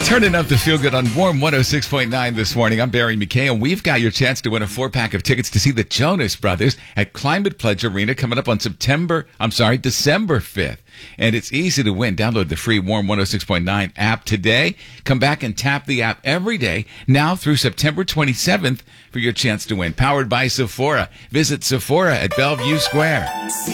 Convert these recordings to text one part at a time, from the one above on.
Turning up the feel good on Warm 106.9 this morning. I'm Barry McKay, and we've got your chance to win a 4-pack of tickets to see the Jonas Brothers at Climate Pledge Arena coming up on December 5th. And it's easy to win. Download the free Warm 106.9 app today. Come back and tap the app every day now through September 27th for your chance to win. Powered by Sephora. Visit Sephora at Bellevue Square.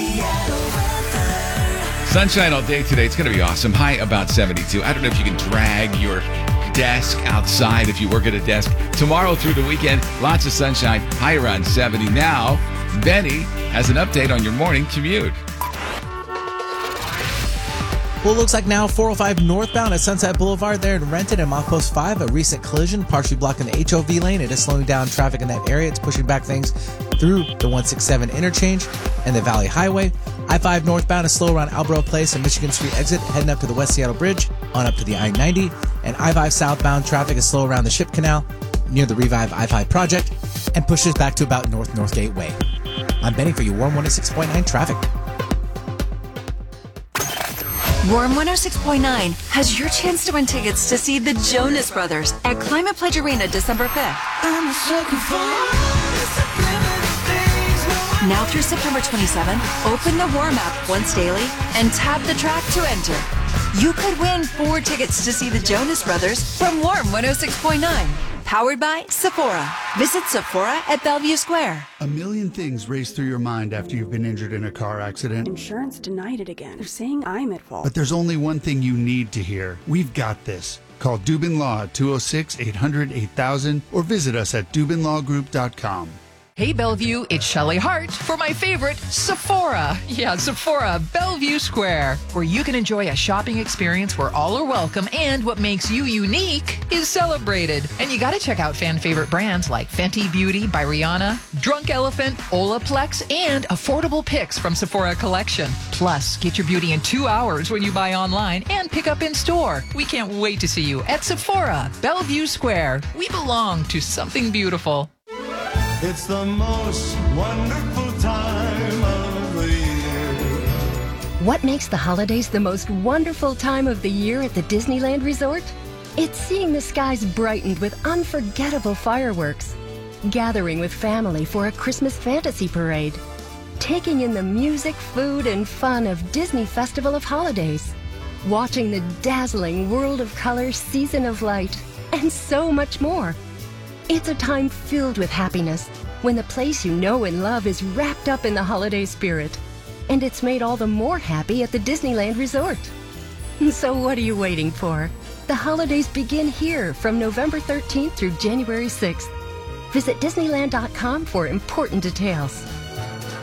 Sunshine all day today. It's going to be awesome. High about 72. I don't know if you can drag your desk outside if you work at a desk. Tomorrow through the weekend, lots of sunshine. High around 70. Now, Benny has an update on your morning commute. Well, it looks like now 405 northbound at Sunset Boulevard there in Renton and Milepost 5. A recent collision partially blocking the HOV lane. It is slowing down traffic in that area. It's pushing back things through the 167 interchange and the Valley Highway. I-5 northbound is slow around Albro Place and Michigan Street exit, heading up to the West Seattle Bridge, on up to the I-90. And I-5 southbound traffic is slow around the Ship Canal near the Revive I-5 project and pushes back to about North Gateway. I'm Benny for your Warm 106.9 traffic. Warm 106.9 has your chance to win tickets to see the Jonas Brothers at Climate Pledge Arena December 5th. Now through September 27th, open the Warm app once daily and tap the track to enter. You could win 4 tickets to see the Jonas Brothers from Warm 106.9. Powered by Sephora. Visit Sephora at Bellevue Square. A million things race through your mind after you've been injured in a car accident. Insurance denied it again. They're saying I'm at fault. But there's only one thing you need to hear. We've got this. Call Dubin Law at 206-800-8000 or visit us at DubinLawGroup.com. Hey Bellevue, it's Shelley Hart for my favorite, Sephora. Yeah, Sephora, Bellevue Square, where you can enjoy a shopping experience where all are welcome and what makes you unique is celebrated. And you gotta check out fan favorite brands like Fenty Beauty by Rihanna, Drunk Elephant, Olaplex, and affordable picks from Sephora Collection. Plus, get your beauty in 2 hours when you buy online and pick up in store. We can't wait to see you at Sephora, Bellevue Square. We belong to something beautiful. It's the most wonderful time of the year. What makes the holidays the most wonderful time of the year at the Disneyland Resort? It's seeing the skies brightened with unforgettable fireworks, gathering with family for a Christmas fantasy parade, taking in the music, food, and fun of Disney Festival of Holidays, watching the dazzling World of Color Season of Light, and so much more. It's a time filled with happiness when the place you know and love is wrapped up in the holiday spirit. And it's made all the more happy at the Disneyland Resort. So what are you waiting for? The holidays begin here from November 13th through January 6th. Visit Disneyland.com for important details.